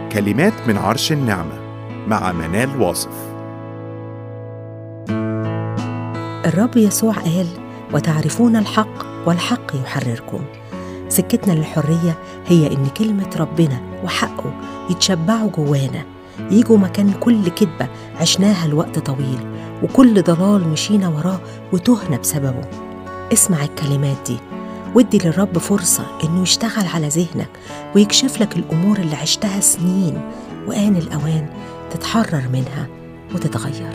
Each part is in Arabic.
كلمات من عرش النعمة مع منال واصف. الرب يسوع قال: وتعرفون الحق والحق يحرركم. سكتنا للحرية هي إن كلمة ربنا وحقه يتشبعوا جوانا، يجوا مكان كل كذبة عشناها لوقت طويل وكل ضلال مشينا وراه وتهنا بسببه. اسمع الكلمات دي وادي للرب فرصة إنه يشتغل على ذهنك ويكشف لك الأمور اللي عشتها سنين، وآن الأوان تتحرر منها وتتغير.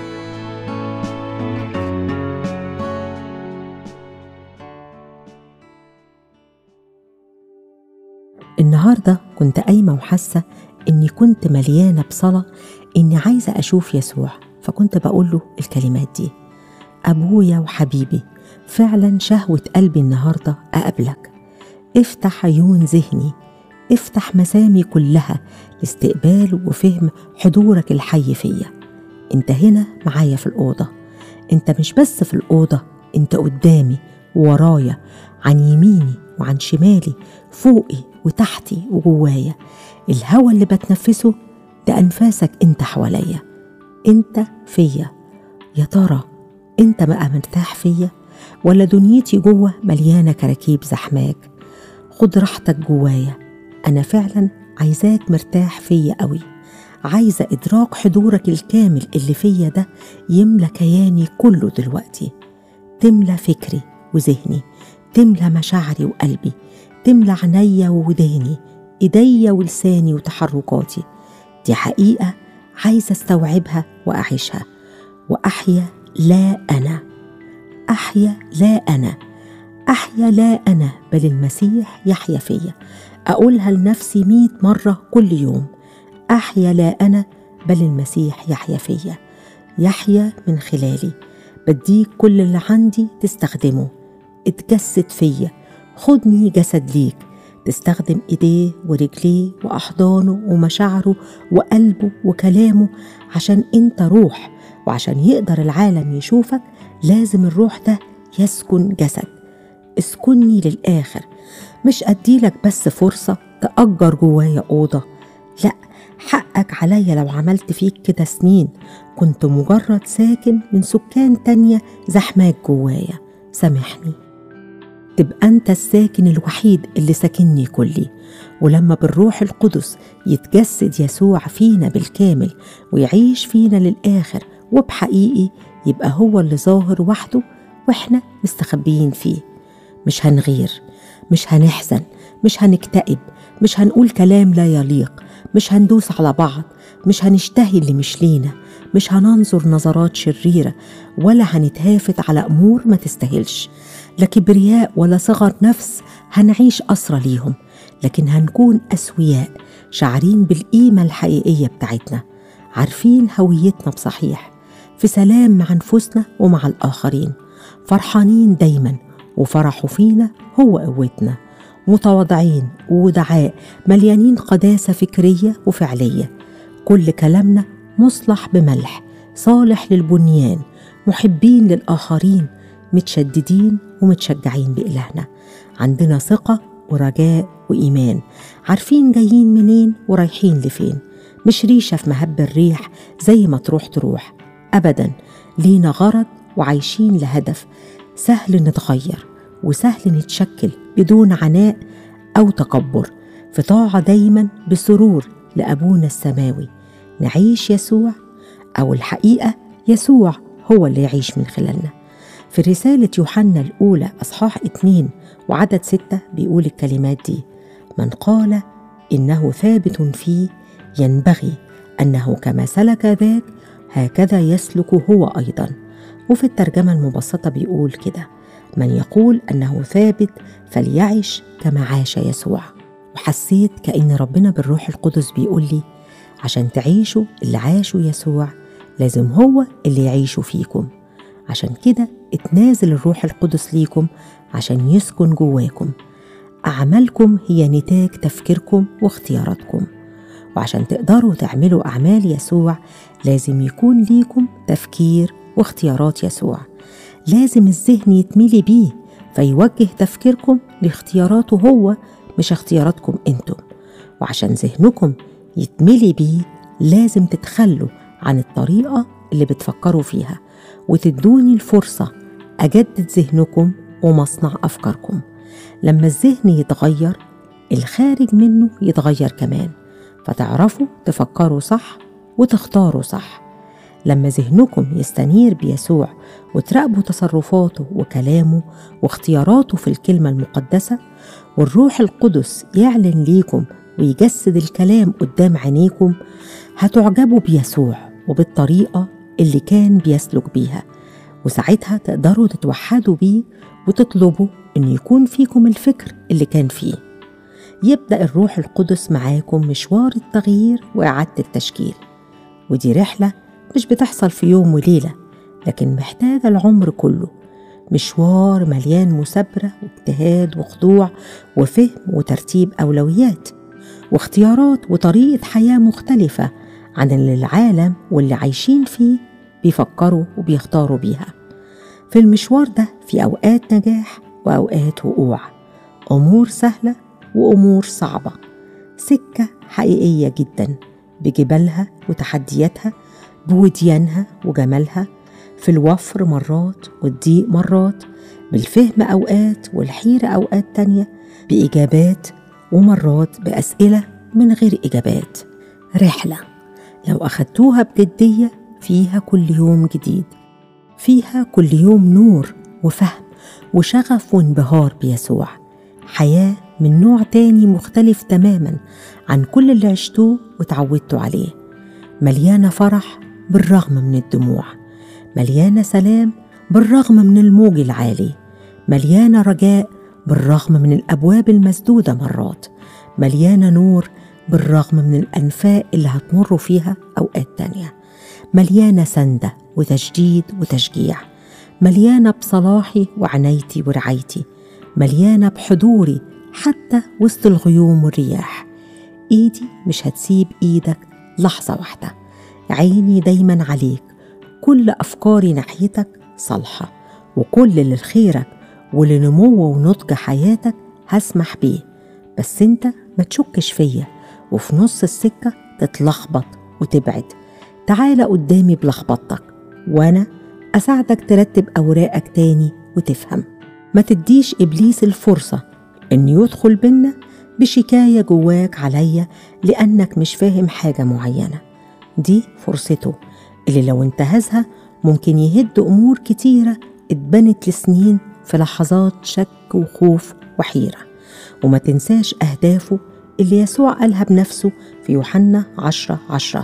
النهاردة كنت قايمة وحاسة إني كنت مليانة بصلاة إني عايزة أشوف يسوع، فكنت بقول له الكلمات دي: أبويا وحبيبي، فعلا شهوة قلبي النهاردة أقابلك. افتح عيون ذهني، افتح مسامي كلها لاستقبال وفهم حضورك الحي فيا. انت هنا معايا في الأوضة، انت مش بس في الأوضة، انت قدامي وورايا، عن يميني وعن شمالي، فوقي وتحتي وجوايا. الهوى اللي بتنفسه ده أنفاسك انت حواليا، انت فيا. يا ترى انت بقى مرتاح فيا ولا دنيتي جوه مليانة كراكيب زحماك؟ خد راحتك جوايا، أنا فعلا عايزاك مرتاح فيا قوي. عايزة إدراك حضورك الكامل اللي فيا ده يملى كياني كله دلوقتي، تملى فكري وذهني، تملى مشاعري وقلبي، تملى عينيا ووداني، إيديا ولساني وتحركاتي. دي حقيقة عايزة استوعبها وأعيشها وأحيا لا أنا. أحيا لا أنا، أحيا لا أنا، بل المسيح يحيا فيا. أقولها لنفسي 100 مرة كل يوم: أحيا لا أنا، بل المسيح يحيا فيا، يحيا من خلالي. بديك كل اللي عندي تستخدمه، اتجسد فيا، خدني جسد ليك، تستخدم إيديه ورجليه وأحضانه ومشاعره وقلبه وكلامه، عشان أنت روح، وعشان يقدر العالم يشوفك لازم الروح ده يسكن جسد. اسكنني للآخر، مش أديلك بس فرصة تأجر جوايا أوضة، لأ، حقك عليا لو عملت فيك كده سنين كنت مجرد ساكن من سكان تانية زحماك جوايا. سامحني، تبقى أنت الساكن الوحيد اللي ساكنني كلي. ولما بالروح القدس يتجسد يسوع فينا بالكامل ويعيش فينا للآخر وبحقيقي، يبقى هو اللي ظاهر وحده وإحنا مستخبيين فيه. مش هنغير، مش هنحزن، مش هنكتئب، مش هنقول كلام لا يليق، مش هندوس على بعض، مش هنشتهي اللي مش لينا، مش هننظر نظرات شريرة، ولا هنتهافت على أمور ما تستاهلش. لا كبرياء ولا صغر نفس هنعيش أسرى ليهم، لكن هنكون أسوياء، شعرين بالقيمة الحقيقية بتاعتنا، عارفين هويتنا بصحيح، في سلام مع أنفسنا ومع الآخرين، فرحانين دايما، وفرحوا فينا هو قوتنا، متواضعين وودعاء، مليانين قداسة فكرية وفعلية. كل كلامنا مصلح بملح، صالح للبنيان، محبين للآخرين، متشددين ومتشجعين بإلهنا. عندنا ثقة ورجاء وإيمان، عارفين جايين منين ورايحين لفين، مش ريشة في مهب الريح زي ما تروح أبدا. لينا غرض وعايشين لهدف، سهل نتغير وسهل نتشكل بدون عناء أو تكبر، في طاعة دايما بسرور لأبونا السماوي. نعيش يسوع، أو الحقيقة يسوع هو اللي يعيش من خلالنا. في رسالة يوحنا الأولى أصحاح 2 وعدد 6 بيقول الكلمات دي: من قال إنه ثابت فيه ينبغي أنه كما سلك ذاك هكذا يسلك هو أيضا. وفي الترجمة المبسطة بيقول كده: من يقول أنه ثابت فليعيش كما عاش يسوع. وحسيت كأن ربنا بالروح القدس بيقول لي: عشان تعيشوا اللي عاشوا يسوع لازم هو اللي يعيشوا فيكم. عشان كده اتنازل الروح القدس ليكم عشان يسكن جواكم. أعمالكم هي نتاج تفكيركم واختياراتكم، وعشان تقدروا تعملوا أعمال يسوع لازم يكون ليكم تفكير واختيارات يسوع. لازم الذهن يتملي بيه فيوجه تفكيركم لاختياراته هو، مش اختياراتكم انتم. وعشان ذهنكم يتملي بيه لازم تتخلوا عن الطريقة اللي بتفكروا فيها وتدوني الفرصة أجدد ذهنكم ومصنع أفكاركم. لما الذهن يتغير الخارج منه يتغير كمان، فتعرفوا تفكروا صح وتختاروا صح. لما ذهنكم يستنير بيسوع وتراقبوا تصرفاته وكلامه واختياراته في الكلمة المقدسة، والروح القدس يعلن ليكم ويجسد الكلام قدام عينيكم، هتعجبوا بيسوع وبالطريقة اللي كان بيسلك بيها، وساعتها تقدروا تتوحدوا بيه وتطلبوا إن يكون فيكم الفكر اللي كان فيه. يبدأ الروح القدس معاكم مشوار التغيير وإعادة التشكيل، ودي رحلة مش بتحصل في يوم وليلة، لكن محتاجة العمر كله، مشوار مليان مثابرة واجتهاد وخضوع وفهم وترتيب أولويات واختيارات وطريقة حياة مختلفة عن اللي العالم واللي عايشين فيه بيفكروا وبيختاروا بيها. في المشوار ده في أوقات نجاح وأوقات وقوع، أمور سهلة وأمور صعبة، سكة حقيقية جدا بجبالها وتحدياتها، بوديانها وجمالها، في الوفر مرات والضيق مرات، بالفهم أوقات والحيرة أوقات تانية، بإجابات ومرات بأسئلة من غير إجابات. رحلة لو أخدتوها بجدية فيها كل يوم جديد، فيها كل يوم نور وفهم وشغف وانبهار بيسوع، حياة من نوع تاني مختلف تماما عن كل اللي عشتوه وتعودتوا عليه، مليانة فرح بالرغم من الدموع، مليانة سلام بالرغم من الموج العالي، مليانة رجاء بالرغم من الأبواب المسدودة مرات، مليانة نور بالرغم من الأنفاق اللي هتمروا فيها أوقات تانية، مليانة سندة وتشديد وتشجيع، مليانة بصلاحي وعنايتي ورعايتي، مليانة بحضوري حتى وسط الغيوم والرياح. إيدي مش هتسيب إيدك لحظة واحدة، عيني دايما عليك، كل أفكاري ناحيتك صالحة، وكل اللي لخيرك ولنمو ونضج حياتك هسمح بيه، بس انت ما تشكش فيا وفي نص السكة تتلخبط وتبعد. تعالى قدامي بلخبطتك وانا أساعدك ترتب أوراقك تاني وتفهم. ما تديش إبليس الفرصة إن يدخل بينا بشكاية جواك عليا لأنك مش فاهم حاجة معينة. دي فرصته اللي لو انتهزها ممكن يهد أمور كتيرة اتبنت لسنين في لحظات شك وخوف وحيرة. وما تنساش أهدافه اللي يسوع قالها بنفسه في يوحنا 10:10: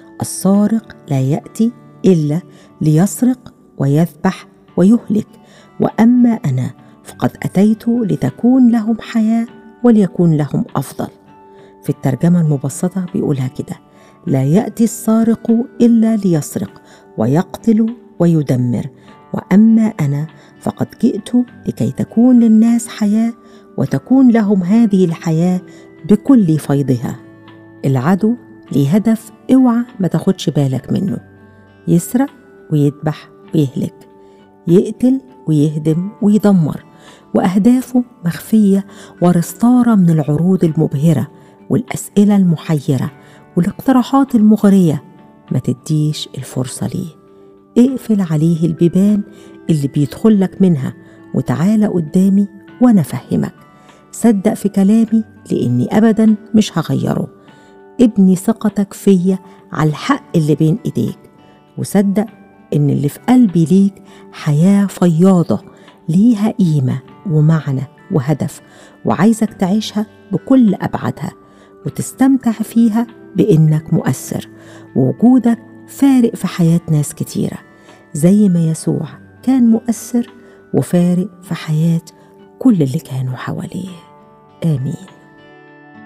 السارق لا يأتي إلا ليسرق ويذبح ويهلك، وأما أنا فقد أتيت لتكون لهم حياة وليكون لهم أفضل. في الترجمة المبسطة بيقولها كده: لا يأتي السارق إلا ليسرق ويقتل ويدمر، وأما أنا فقد جئت لكي تكون للناس حياة وتكون لهم هذه الحياة بكل فيضها. العدو ليه هدف اوعى ما تاخدش بالك منه: يسرق ويذبح ويهلك، يقتل ويهدم ويدمر، وأهدافه مخفية ورا ستارة من العروض المبهرة والأسئلة المحيرة والاقتراحات المغرية. ما تديش الفرصة ليه، اقفل عليه البيبان اللي بيدخلك منها وتعالى قدامي وأنا فهمك. صدق في كلامي لأني أبدا مش هغيره. ابني ثقتك فيا على الحق اللي بين إيديك، وصدق إن اللي في قلبي ليك حياة فياضة ليها قيمة ومعنى وهدف، وعايزك تعيشها بكل أبعادها وتستمتع فيها بإنك مؤثر ووجودك فارق في حياة ناس كتيرة، زي ما يسوع كان مؤثر وفارق في حياة كل اللي كانوا حواليه. آمين.